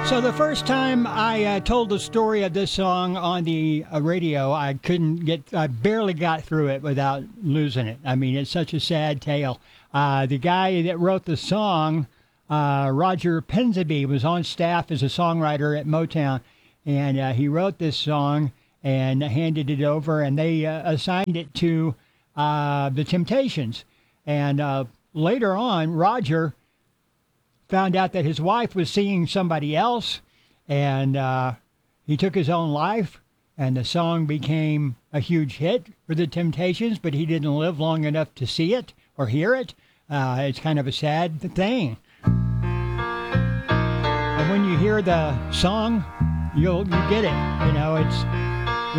So the first time I told the story of this song on the radio, I barely got through it without losing it. I mean, it's such a sad tale. The guy that wrote the song, Roger Penseby, was on staff as a songwriter at Motown, and he wrote this song and handed it over, and they assigned it to the Temptations. And later on, Roger found out that his wife was seeing somebody else, and he took his own life, and the song became a huge hit for the Temptations, but he didn't live long enough to see it or hear it. It's kind of a sad thing. And when you hear the song, you get it. You know, it's